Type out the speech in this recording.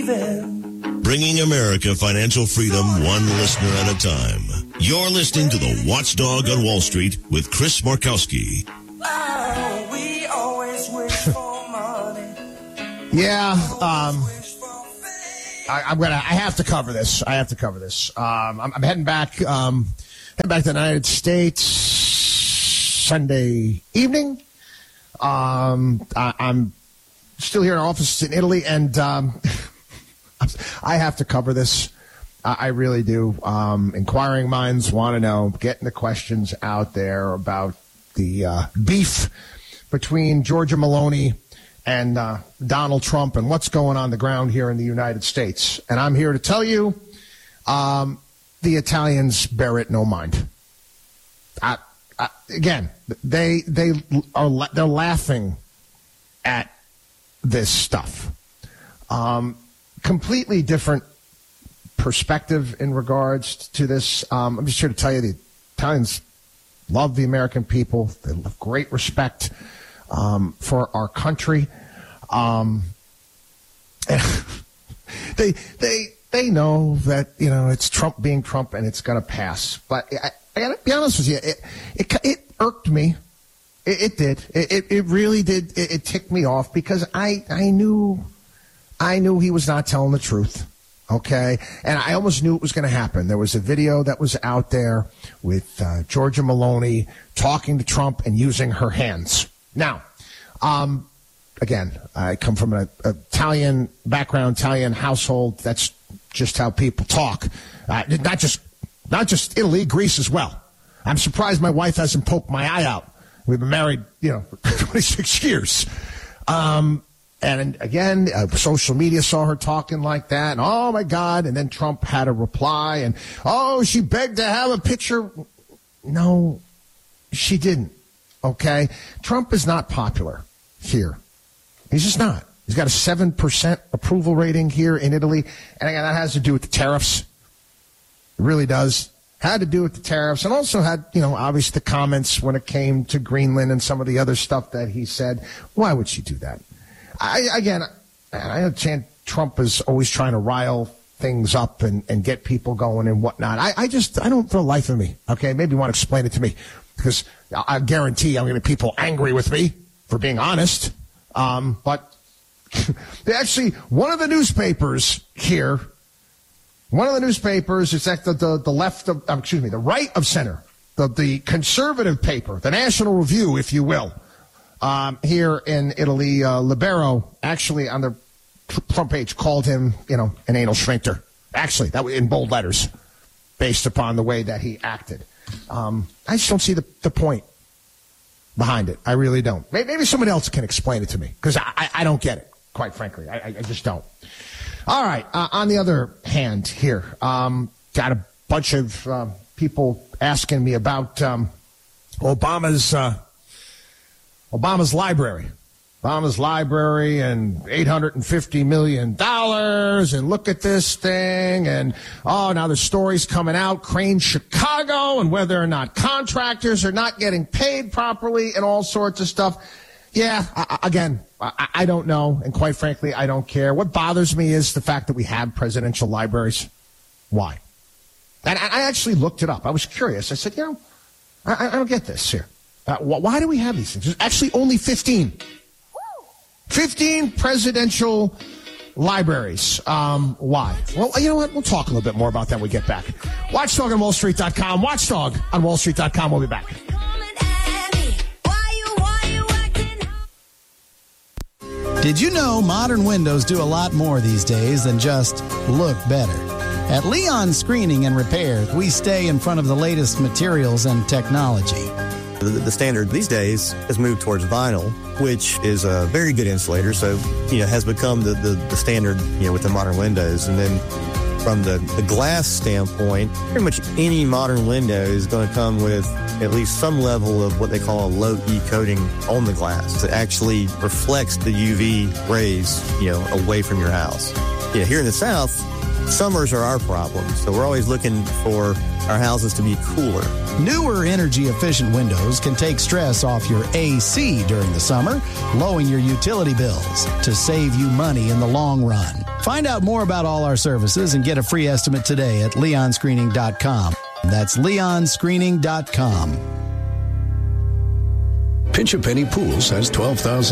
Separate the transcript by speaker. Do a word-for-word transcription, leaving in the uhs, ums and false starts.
Speaker 1: Bringing America financial freedom one listener at a time. You're listening to the Watchdog on Wall Street with Chris Markowski.
Speaker 2: Oh, we always wish for money.
Speaker 3: Yeah, um, I, I'm gonna. I have to cover this. I have to cover this. Um, I'm, I'm heading back. Um, heading back to the United States Sunday evening. Um, I, I'm still here in our office in Italy, and um, I have to cover this. I, I really do. Um, inquiring minds want to know. Getting the questions out there about the uh, beef between Giorgia Meloni and uh, Donald Trump and what's going on the ground here in the United States. And I'm here to tell you, um, the Italians bear it no mind. I, I, again, they they are they're laughing at this stuff. Um, completely different perspective in regards to this. Um, I'm just here to tell you the Italians love the American people. They have great respect um, for our country. Um, and they they they know that, you know, it's Trump being Trump and it's going to pass. But I, I got to be honest with you, it it, it irked me. It, it did. It, it it really did. It, it ticked me off because I I knew I knew he was not telling the truth. Okay, and I almost knew it was going to happen. There was a video that was out there with uh, Giorgia Meloni talking to Trump and using her hands. Now, um, again, I come from an Italian background, Italian household. That's just how people talk. Uh, not just not just Italy, Greece as well. I'm surprised my wife hasn't poked my eye out. We've been married, you know, for twenty-six years. Um, And again, uh, social media saw her talking like that. And, oh, my God. And then Trump had a reply. And, oh, she begged to have a picture. No, she didn't. Okay? Trump is not popular here. He's just not. He's got a seven percent approval rating here in Italy. And again, that has to do with the tariffs. It really does. Had to do with the tariffs. And also had, you know, obviously the comments when it came to Greenland and some of the other stuff that he said. Why would she do that? I, again, I understand Trump is always trying to rile things up and, and get people going and whatnot. I, I just, I don't, for the life of me, okay, maybe you want to explain it to me, because I guarantee I'm going to get people angry with me for being honest. Um, but they actually, one of the newspapers here, one of the newspapers, it's at the, the, the left of, um, excuse me, the right of center, the, the conservative paper, the National Review, if you will. Um, here in Italy, uh, Libero actually on the front page called him, you know, an anal sphincter. Actually, that was in bold letters, based upon the way that he acted. Um, I just don't see the, the point behind it. I really don't. Maybe, maybe someone else can explain it to me, because I, I, I don't get it, quite frankly. I, I just don't. All right. Uh, on the other hand here, um, got a bunch of uh, people asking me about um, Obama's... Uh, Obama's library. Obama's library and eight hundred fifty million dollars, and look at this thing, and, oh, now the story's coming out, Crane Chicago, and whether or not contractors are not getting paid properly and all sorts of stuff. Yeah, I, again, I, I don't know, and quite frankly, I don't care. What bothers me is the fact that we have presidential libraries. Why? And I actually looked it up. I was curious. I said, you know, I, I don't get this here. Uh, why do we have these things? There's actually only fifteen. fifteen presidential libraries. Um, why? Well, you know what? We'll talk a little bit more about that when we get back. Watchdog on Wall Street dot com. Watchdog on Wall Street dot com. We'll be back.
Speaker 4: Did you know modern windows do a lot more these days than just look better? At Leon Screening and Repair, we stay in front of the latest materials and technology.
Speaker 5: The, the standard these days has moved towards vinyl, which is a very good insulator, so, you know, has become the, the, the standard, you know, with the modern windows. And then from the, the glass standpoint, pretty much any modern window is going to come with at least some level of what they call a low E coating on the glass that actually reflects the U V rays, you know, away from your house. Yeah, here in the South, summers are our problem, so we're always looking for our houses to be cooler.
Speaker 4: Newer energy-efficient windows can take stress off your A C during the summer, lowering your utility bills to save you money in the long run. Find out more about all our services and get a free estimate today at leon screening dot com. That's leon screening dot com.
Speaker 6: Pinch A Penny Pools has twelve thousand